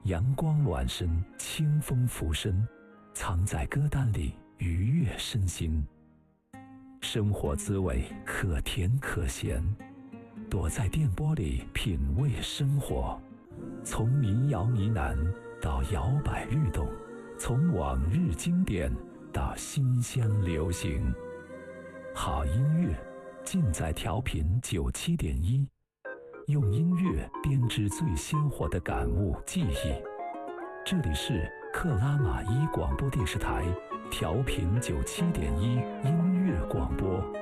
阳光暖身，清风拂身，藏在歌单里愉悦身心。生活滋味可甜可咸，躲在电波里品味生活。从民谣呢喃到摇摆律动，从往日经典到新乡流行。好音乐尽在调频97.1，用音乐编织最鲜活的感悟记忆。这里是克拉玛依广播电视台调频97.1音乐广播。